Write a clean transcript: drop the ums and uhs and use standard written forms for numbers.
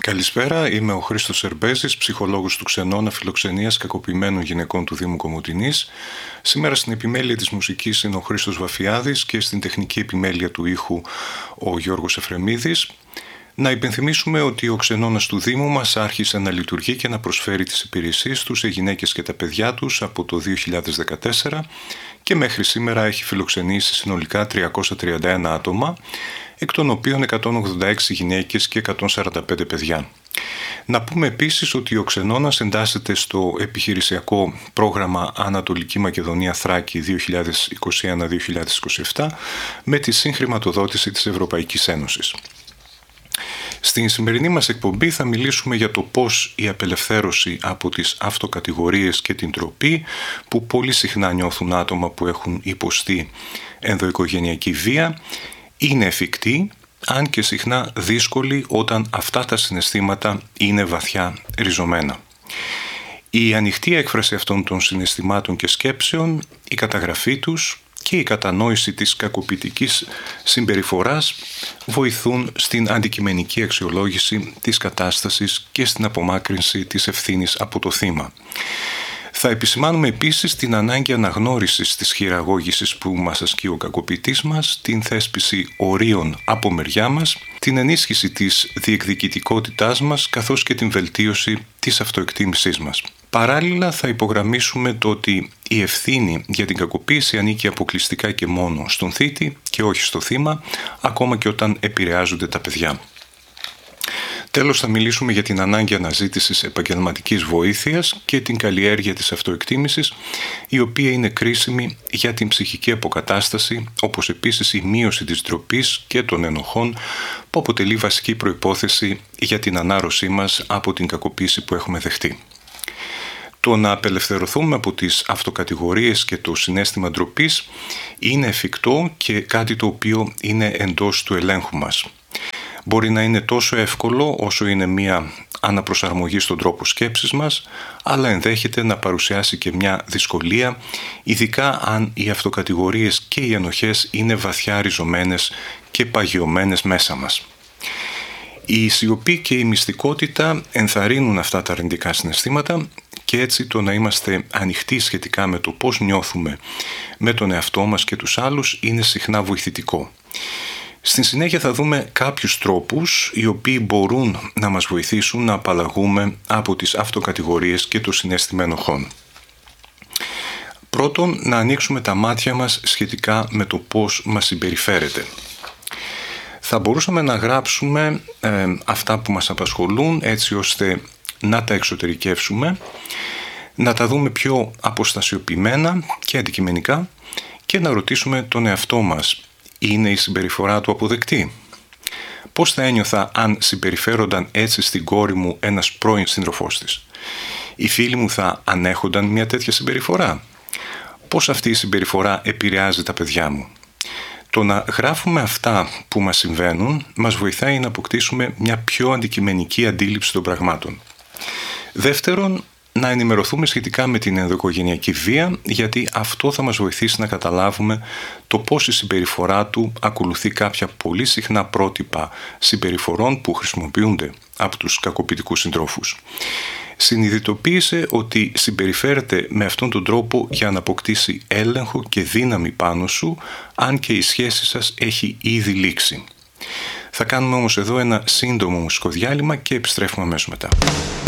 Καλησπέρα, είμαι ο Χρήστος Ερμπέζης, ψυχολόγος του Ξενώνα Φιλοξενίας Κακοποιημένων Γυναικών του Δήμου Κομοτηνής. Σήμερα στην επιμέλεια της μουσικής είναι ο Χρήστος Βαφιάδης και στην τεχνική επιμέλεια του ήχου ο Γιώργος Εφρεμίδης. Να υπενθυμίσουμε ότι ο Ξενώνας του Δήμου μας άρχισε να λειτουργεί και να προσφέρει τις υπηρεσίες του σε γυναίκες και τα παιδιά τους από το 2014 και μέχρι σήμερα έχει φιλοξενήσει συνολικά 331 άτομα, εκ των οποίων 186 γυναίκες και 145 παιδιά. Να πούμε επίσης ότι ο Ξενώνας εντάσσεται στο επιχειρησιακό πρόγραμμα Ανατολική Μακεδονία Θράκη 2021-2027 με τη συγχρηματοδότηση της Ευρωπαϊκής Ένωσης. Στην σημερινή μας εκπομπή θα μιλήσουμε για το πώς η απελευθέρωση από τις αυτοκατηγορίες και την τροπή που πολύ συχνά νιώθουν άτομα που έχουν υποστεί ενδοοικογενειακή βία είναι εφικτή, αν και συχνά δύσκολη όταν αυτά τα συναισθήματα είναι βαθιά ριζωμένα. Η ανοιχτή έκφραση αυτών των συναισθημάτων και σκέψεων, η καταγραφή τους και η κατανόηση της κακοποιητικής συμπεριφοράς βοηθούν στην αντικειμενική αξιολόγηση της κατάστασης και στην απομάκρυνση της ευθύνης από το θύμα. Θα επισημάνουμε επίσης την ανάγκη αναγνώρισης της χειραγώγησης που μας ασκεί ο κακοποιητής μας, την θέσπιση ορίων από μεριά μας, την ενίσχυση της διεκδικητικότητάς μας, καθώς και την βελτίωση της αυτοεκτίμησής μας. Παράλληλα, θα υπογραμμίσουμε το ότι η ευθύνη για την κακοποίηση ανήκει αποκλειστικά και μόνο στον θήτη και όχι στο θύμα, ακόμα και όταν επηρεάζονται τα παιδιά. Τέλος, θα μιλήσουμε για την ανάγκη αναζήτησης επαγγελματικής βοήθειας και την καλλιέργεια της αυτοεκτίμησης, η οποία είναι κρίσιμη για την ψυχική αποκατάσταση, όπως επίσης η μείωση της ντροπής και των ενοχών, που αποτελεί βασική προϋπόθεση για την ανάρρωσή μας από την κακοποίηση που έχουμε δεχτεί. Το να απελευθερωθούμε από τις αυτοκατηγορίες και το συναίσθημα ντροπής είναι εφικτό και κάτι το οποίο είναι εντός του ελέγχου μας. Μπορεί να είναι τόσο εύκολο όσο είναι μια αναπροσαρμογή στον τρόπο σκέψης μας, αλλά ενδέχεται να παρουσιάσει και μια δυσκολία, ειδικά αν οι αυτοκατηγορίες και οι ενοχές είναι βαθιά ριζωμένες και παγιωμένες μέσα μας. Η σιωπή και η μυστικότητα ενθαρρύνουν αυτά τα αρνητικά συναισθήματα και έτσι το να είμαστε ανοιχτοί σχετικά με το πώς νιώθουμε με τον εαυτό μας και τους άλλους είναι συχνά βοηθητικό. Στην συνέχεια θα δούμε κάποιους τρόπους οι οποίοι μπορούν να μας βοηθήσουν να απαλλαγούμε από τις αυτοκατηγορίες και το συναίσθημα ενοχών. Πρώτον, να ανοίξουμε τα μάτια μας σχετικά με το πώς μας συμπεριφέρεται. Θα μπορούσαμε να γράψουμε αυτά που μας απασχολούν έτσι ώστε να τα εξωτερικεύσουμε, να τα δούμε πιο αποστασιοποιημένα και αντικειμενικά και να ρωτήσουμε τον εαυτό μας: είναι η συμπεριφορά του αποδεκτή? Πώς θα ένιωθα αν συμπεριφέρονταν έτσι στην κόρη μου ένας πρώην σύντροφός της? Οι φίλοι μου θα ανέχονταν μια τέτοια συμπεριφορά? Πώς αυτή η συμπεριφορά επηρεάζει τα παιδιά μου? Το να γράφουμε αυτά που μας συμβαίνουν μας βοηθάει να αποκτήσουμε μια πιο αντικειμενική αντίληψη των πραγμάτων. Δεύτερον, να ενημερωθούμε σχετικά με την ενδοοικογενειακή βία, γιατί αυτό θα μας βοηθήσει να καταλάβουμε το πώς η συμπεριφορά του ακολουθεί κάποια πολύ συχνά πρότυπα συμπεριφορών που χρησιμοποιούνται από τους κακοποιητικούς συντρόφους. Συνειδητοποίησε ότι συμπεριφέρεται με αυτόν τον τρόπο για να αποκτήσει έλεγχο και δύναμη πάνω σου, αν και η σχέση σας έχει ήδη λήξει. Θα κάνουμε όμως εδώ ένα σύντομο μουσικό διάλειμμα και επιστρέφουμε αμέσως μετά.